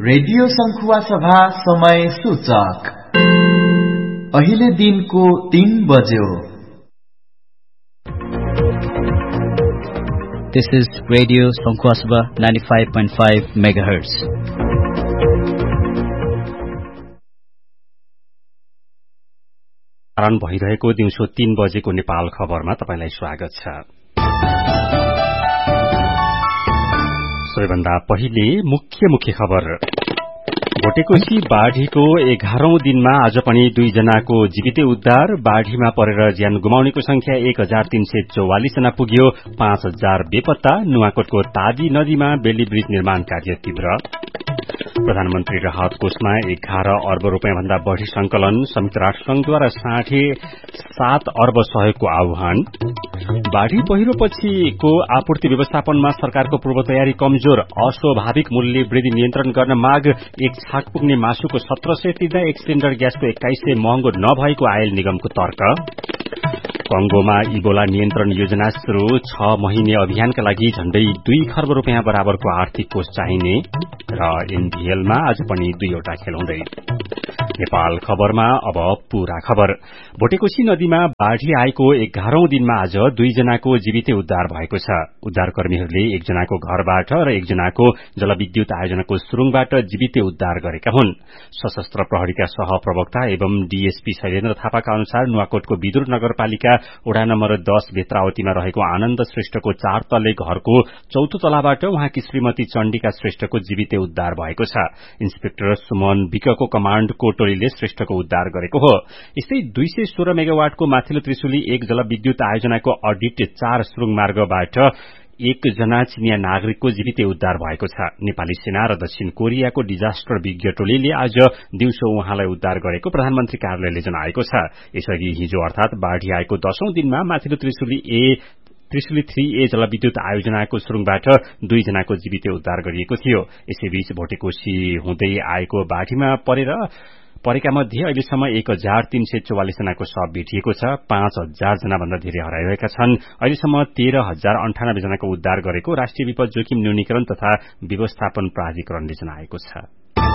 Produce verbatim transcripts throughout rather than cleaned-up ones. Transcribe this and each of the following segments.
Radio संखुवा सभा समय सूचक अहिले दिनको तीन बज्यो। This is Radio Sankhua Sabha ninety-five point five megahertz. आरम्भ भइरहेको दिउँसो तीन बजेको नेपाल खबरमा तपाईलाई स्वागत छ। सबैभन्दा पहिले मुख्य मुख्य खबर। भोटेकोशी बाढ़ीको एघारौं दिनमा आज पनि दुईजनाको जीवितै उद्धार। बाढ़ीमा परेर ज्यान गुमाउनेको संख्या एक हजार तीन सय चौवालिस जना पुग्यो। पाँच हजार बेपत्ता। नुवाकोटको तादी नदीमा बेली ब्रिज निर्माण कार्य तीव्र। प्रधानमन्त्री राहत कोषमा एघार अर्ब रूपियाँ भन्दा बढ़ी संकलन। संयुक्त राष्ट्र संघद्वारा साढे सात अर्ब सहयोगको आह्वान। बाढ़ी पहिरोपछिको आपूर्ति व्यवस्थापनमा सरकारको पूर्व तयारी कमजोर। अस्वाभाविक मूल्य वृद्धि नियन्त्रण गर्न माग। एक छाक पुग्ने मासुको सत्र सय तिर्दा एक सिलिण्डर ग्यासको एक्काइस सय महँगो नभएको आयल निगमको तर्क। कंगोमा इबोला नियन्त्रण योजना शुरू। छ महिने अभियानका लागि झण्डै दुई खर्ब रूपियाँ बराबरको आर्थिक कोष चाहिने। र एनबीएलमा आज पनि दुईवटा खेल हुँदै। नेपाल खबरमा अब पूरा खबर। भोटेकोशी नदीमा बाढ़ी आएको एघारौं दिनमा आज दुईजनाको जीवितै उद्धार भएको छ। उद्धारकर्मीहरूले एकजनाको घरबाट र एकजनाको जलविद्युत आयोजनाको सुरुङबाट जीवितै उद्धार गरेका हुन्। सशस्त्र प्रहरीका सहप्रवक्ता एवं डीएसपी शैलेन्द्र थापाका अनुसार नुवाकोटको विदुर नगरपालिका वडा नम्बर दश भेत्रावतीमा रहेको आनन्द श्रेष्ठको चार तल्ले घरको चौथो तलाबाट उहाँकी श्रीमती चण्डिका श्रेष्ठको जीवितै उद्धार भएको छ। इन्सपेक्टर सुमन विकको कमाण्डको टोलीले श्रेष्ठको उद्धार गरेको हो। यस्तै दुई सय सोह्र मेगावाटको माथिल्लो त्रिशुली एक जलविद्युत आयोजनाको अडिट चार सुरुङ मार्गबाट एकजना चिनिया नागरिकको जीवितै उद्धार भएको छ। नेपाली सेना र दक्षिण कोरियाको डिजास्टर विज्ञ टोलीले आज दिउँसो उहाँलाई उद्धार गरेको प्रधानमन्त्री कार्यालयले जनाएको छ। यसअघि हिजो अर्थात बाढ़ी आएको दशौं दिनमा माथिल्लो त्रिशुली ए त्रिशुली थ्री ए जलविद्युत आयोजनाको सुरुङबाट दुईजनाको जीवितै उद्धार गरिएको थियो। यसैबीच भोटेकोशी हुँदै आएको बाढ़ीमा परेर परेका मध्ये अहिलेसम्म एक हजार तीन सय चौवालिस जनाको शव भेटिएको छ। पाँच हजार जना भन्दा धेरै हराइरहेका छन्। अहिलेसम्म तेह्र हजार अन्ठानब्बे जनाको उद्धार गरेको राष्ट्रिय विपद जोखिम न्यूनीकरण तथा व्यवस्थापन प्राधिकरणले जनाएको छ।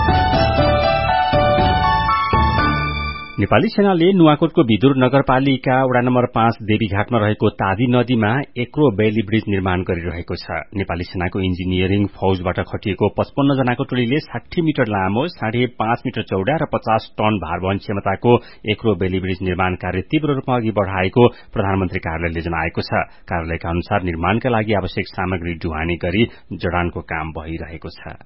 नेपाली सेनाले नुवाकोटको विदुर नगरपालिका वडा नम्बर पाँच देवीघाटमा रहेको तादी नदीमा एक्रो बेली ब्रिज निर्माण गरिरहेको छ। नेपाली सेनाको इन्जिनियरिङ फौजबाट खटिएको पचपन्न जनाको टोलीले साठी मिटर लामो, साढे पाँच मिटर चौड़ा र पचास टन भारवहन क्षमताको एक्रो बेली ब्रिज निर्माण कार्य तीव्र रूपमा अघि बढ़ाएको प्रधानमन्त्री कार्यालयले जनाएको छ। कार्यालयका अनुसार निर्माणका लागि आवश्यक सामग्री ढुवानी गरी जडानको काम भइरहेको छ।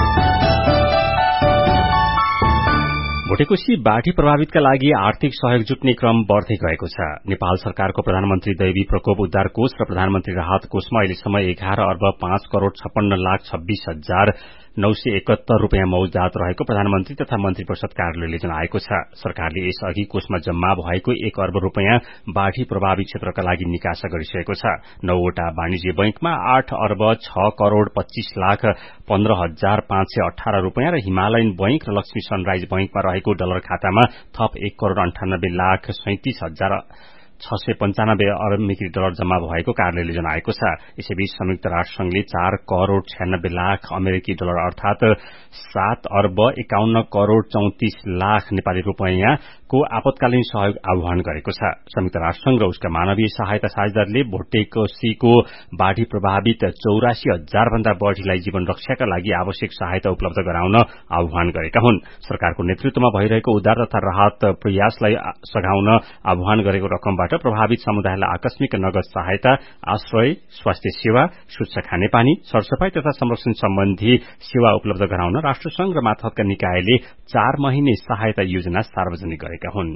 भोटेकोशी बाढ़ी प्रभावितका लागि आर्थिक सहयोग जुट्ने क्रम बढ़दै गएको छ। नेपाल सरकारको प्रधानमन्त्री दैवी प्रकोप उद्धार कोष र प्रधानमन्त्री राहत कोषमा अहिलेसम्म एघार अर्ब पाँच करोड़ छप्पन्न लाख छब्बीस हजार नौ सय एकहत्तर रूपियाँ मौजदात रहेको प्रधानमन्त्री तथा मन्त्री परिषद कार्यालयले जनाएको छ। सरकारले यसअघि कोषमा जम्मा भएको एक अर्ब रूपियाँ बाढ़ी प्रभावित क्षेत्रका लागि निकासा गरिसकेको छ। नौवटा वाणिज्य बैंकमा आठ अर्ब छ करोड़ पच्चीस लाख पन्ध्र हजार पाँच सय अठारह रूपियाँ र हिमालयन बैंक र लक्ष्मी सनराइज बैंकमा रहेको डलर खातामा थप एक करोड़ अन्ठानब्बे लाख सैंतिस हजार छ सय पञ्चानब्बे अमेरिकी डलर जम्मा भएको कार्यालयले जनाएको छ। यसैबीच संयुक्त राष्ट्र संघले चार करोड़ छ्यानब्बे लाख अमेरिकी डलर अर्थात सात अर्ब एकाउन्न करोड़ चौतिस लाख नेपाली रूपियाँको आपतकालीन सहयोग आह्वान गरेको छ। संयुक्त राष्ट्र संघ र उसका मानवीय सहायता साझेदारले भोटेकोशीको बाढ़ी प्रभावित चौरासी हजार भन्दा बढ़ीलाई जीवन रक्षाका लागि आवश्यक सहायता उपलब्ध गराउन आह्वान गरेका हुन्। सरकारको नेतृत्वमा भइरहेको उद्धार तथा राहत प्रयासलाई सघाउन आह्वान गरेको रकमबाट प्रभावित समुदायलाई आकस्मिक नगद सहायता, आश्रय, स्वास्थ्य सेवा, स्वच्छ खानेपानी, सरसफाई तथा संरक्षण सम्बन्धी सेवा उपलब्ध गराउन राष्ट्रसंघ र मातहतका निकायले चार महिने सहायता योजना सार्वजनिक गरेका हुन्।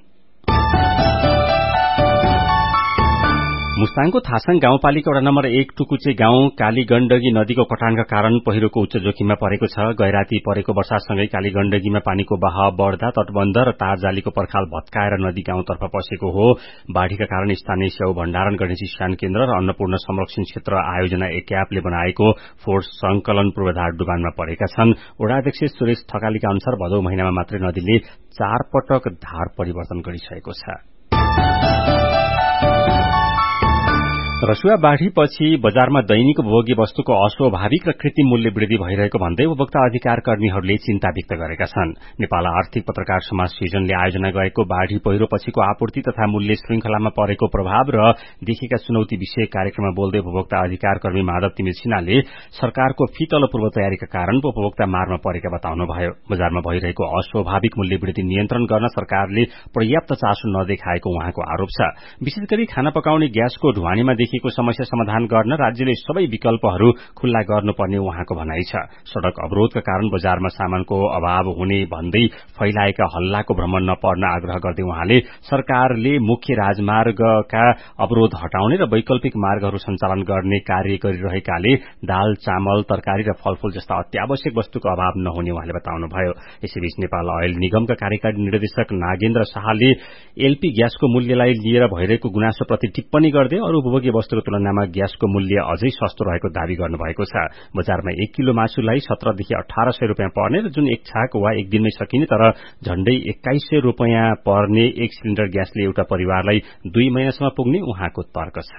मुस्ताङको थासाङ गाउँपालिका वडा नम्बर एक टुकुचे गाउँ कालीगण्डकी नदीको कटानका कारण पहिरोको उच्च जोखिममा परेको छ। गैराती परेको वर्षासँगै कालीगण्डकीमा पानीको बहाव बढ़दा तटबन्ध र तारजालीको पर्खाल भत्काएर नदी गाउँतर्फ पसेको हो। बाढ़ीका कारण स्थानीय स्याउ भण्डारण गर्ने चिस्यान केन्द्र र अन्नपूर्ण संरक्षण क्षेत्र आयोजना एक्यापले बनाएको फोहोर संकलन पूर्वाधार डुबानमा परेका छन्। वडा अध्यक्ष सुरेश थकालीका अनुसार भदौ महिनामा मात्रै नदीले चार पटक धार परिवर्तन गरिसकेको छ। रसुवा बाढीपछि बजारमा दैनिक उपभोग्य वस्तुको अस्वाभाविक र कृत्रिम मूल्य वृद्धि भइरहेको भन्दै उपभोक्ता अधिकार कर्मीहरूले चिन्ता व्यक्त गरेका छन्। नेपाल आर्थिक पत्रकार समाज सिजनले आयोजना गरेको बाढी पहिरोपछिको आपूर्ति तथा मूल्य श्रृंखलामा परेको प्रभाव र देखेका चुनौती विषय कार्यक्रममा बोल्दै उपभोक्ता अधिकार कर्मी माधव तिमिल सिन्हाले सरकारको फितलो पूर्व तयारीका कारण उपभोक्ता मारमा परेका बताउनुभयो। बजारमा भइरहेको अस्वाभाविक मूल्य वृद्धि नियन्त्रण गर्न सरकारले पर्याप्त चासो नदेखाएको उहाँको आरोप छ। विशेष गरी खाना पकाउने ग्यासको ढुवानीमा देखिएको समस्या समाधान गर्न राज्यले सबै विकल्पहरू खुल्ला गर्नुपर्ने उहाँको भनाइ छ। सड़क अवरोधका कारण बजारमा सामानको अभाव हुने भन्दै फैलाएका हल्लाको भ्रमण नपर्न आग्रह गर्दै उहाँले सरकारले मुख्य राजमार्गका अवरोध हटाउने र वैकल्पिक मार्गहरू सञ्चालन गर्ने कार्य गरिरहेकाले दाल चामल तरकारी र फलफूल जस्ता अत्यावश्यक वस्तुको अभाव नहुने उहाँले बताउनुभयो। यसैबीच नेपाल ऑयल निगमका कार्यकारी निर्देशक नागेन्द्र शाहले एलपी ग्यासको मूल्यलाई लिएर भइरहेको गुनासोप्रति टिप्पणी गर्दै अरू उपभोग्य वस्तुको तुलनामा ग्यासको मूल्य अझै सस्तो रहेको दावी गर्नुभएको छ। बजारमा एक किलो मासुलाई सत्रदेखि अठार सय रूपियाँ पर्ने र जुन एक छाक वा एक दिनमै सकिने तर झण्डै एक्काइस सय रूपियाँ पर्ने एक सिलिण्डर ग्यासले एउटा परिवारलाई दुई महिनासम्म पुग्ने उहाँको तर्क छ।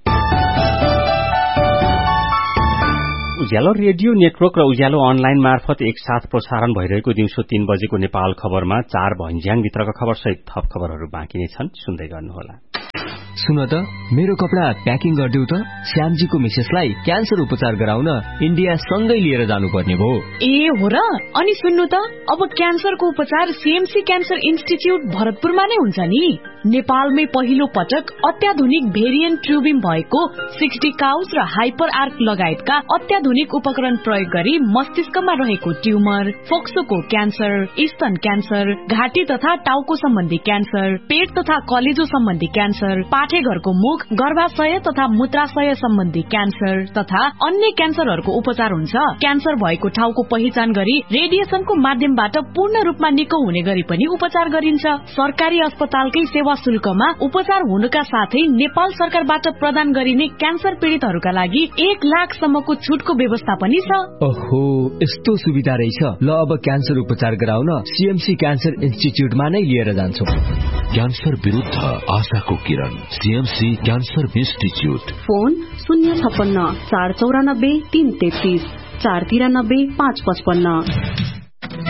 उज्यालो रेडियो नेटवर्क र उज्यालो अनलाइन मार्फत एकसाथ प्रसारण भइरहेको दिउँसो तीन बजेको नेपाल खबरमा चार भञ्ज्याङभित्रका खबरसहित थप खबरहरू बाँकी नै छन्, सुन्दै गर्नुहोला। सुन त, मेरो कपडा प्याकिङ गरिदेऊ त। श्यामजीको मिसेसलाई क्यान्सर उपचार गराउन इन्डिया सँगै लिएर जानुपर्ने भयो। ए हो र? अनि सुन्नु त, अब क्यान्सरको उपचार सीएमसी क्यान्सर इन्स्टिच्युट भरतपुरमा नै हुन्छ नि। नेपालमै पहिलो पटक अत्याधुनिक भेरिएन्ट ट्युबिङ भएको सिक्सटी काउस र हाइपर आर्क लगायतका अत्याधुनिक उपकरण प्रयोग गरी मस्तिष्कमा रहेको ट्युमर, फोक्सोको क्यान्सर, स्तन क्यान्सर, घाँटी तथा टाउको सम्बन्धी क्यान्सर, पेट तथा कलेजो सम्बन्धी क्यान्सर, पाठेघरको मुख, गर्भाशय तथा मूत्राशय सम्बन्धी क्यान्सर तथा अन्य क्यान्सरहरूको उपचार हुन्छ। क्यान्सर भएको ठाउँको पहिचान गरी रेडिएसनको माध्यमबाट पूर्ण रूपमा निको हुने गरी पनि उपचार गरिन्छ। सरकारी अस्पतालकै सेवा शुल्कमा उपचार हुनुका साथै नेपाल सरकारबाट प्रदान गरिने क्यान्सर पीड़ितहरूका लागि एक लाख सम्मको छुटको व्यवस्था पनि छ। ओहो, यस्तो सुविधा रहेछ। ल, अब क्यान्सर उपचार गराउन सीएमसी क्यान्सर इन्स्टिच्युटमा नै लिएर जान्छौ। क्यान्सर विरुद्ध आशाको किरण, सीएमसी क्यान्सर इन्स्टिच्युट। फोन शून्य छप्पन्न चार चौरानब्बे तीन तेत्तीस चार तिरानब्बे पाँच पचपन्न।